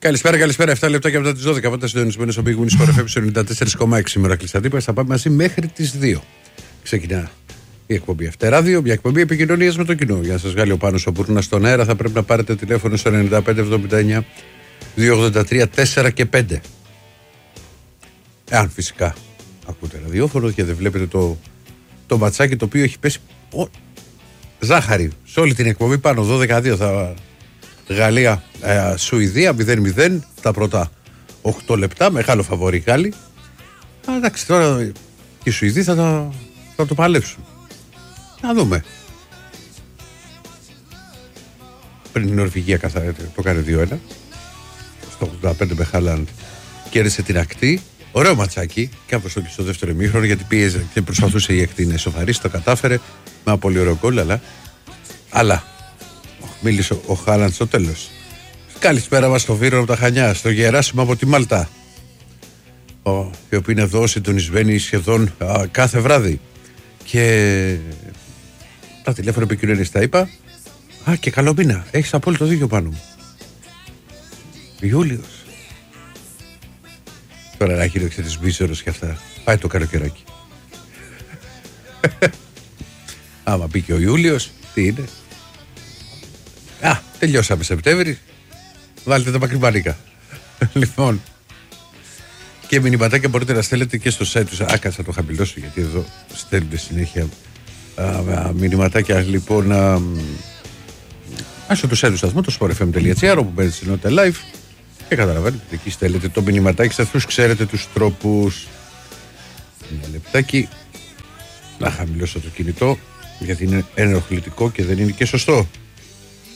Καλησπέρα. 7 λεπτά και μετά τις 12. Πάντα συντονισμένοι στο Big Win Sport FM 94,6 σήμερα κλειστά. Θα πάμε μαζί μέχρι τις 2. Ξεκινά η εκπομπή Αυτεράδιο, μια εκπομπή επικοινωνίας με το κοινό. Για να σας βγάλει ο Πάνος ο Μπουρνάς στον αέρα, θα πρέπει να πάρετε τηλέφωνο στο 9579 283 4 και 5. Εάν φυσικά ακούτε ραδιόφωνο και δεν βλέπετε το ματσάκι το οποίο έχει πέσει ζάχαρη σε όλη την εκπομπή πάνω. 12-2 θα. Γαλλία, Σουηδία 0-0 τα πρώτα 8 λεπτά. Μεγάλο φαβορί Γάλλοι. Εντάξει, τώρα και οι Σουηδοί θα το παλέψουν. Να δούμε. Πριν η Νορβηγία το κάνει 2-1. Στο 85 με Χάλαντ κέρδισε την ακτή. Ωραίο ματσάκι και όπως το και στο δεύτερο ημίχρονο, γιατί πίεζε και προσπαθούσε η ακτή να ισοφαρίσει. Το κατάφερε με ένα πολύ ωραίο γκολ, αλλά μίλησε ο Χάλαντ στο τέλος. Καλησπέρα μας στο Βύρο από τα Χανιά, στο Γεράσιμο από τη Μάλτα, οι οποίοι είναι εδώ συντονισμένοι σχεδόν κάθε βράδυ. Και τα τηλέφωνα επικοινωνίας τα είπα. Και καλό μήνα, έχεις απόλυτο δίκιο πάνω μου. Ιούλιος. Τώρα να χειροξε της Μπίσερος και αυτά. Πάει το καλοκαιράκι. Άμα μπήκε ο Ιούλιος, τι είναι? Τελειώσαμε Σεπτέμβρη. Βάλτε τα μακριμάνικα. Λοιπόν, και μηνυματάκια μπορείτε να στέλνετε και στο site τους. Κάτσα το χαμηλώσω, γιατί εδώ στέλνετε συνέχεια μηνυματάκια. Λοιπόν, στο site του σταθμού, το sportfm.gr, όπου μπαίνετε στην ενότητα live και καταλαβαίνετε, εκεί στέλνετε το μηνυματάκι σας. Ξέρετε τους τρόπους. Ένα λεπτάκι να χαμηλώσω το κινητό, γιατί είναι ενοχλητικό και δεν είναι και σωστό.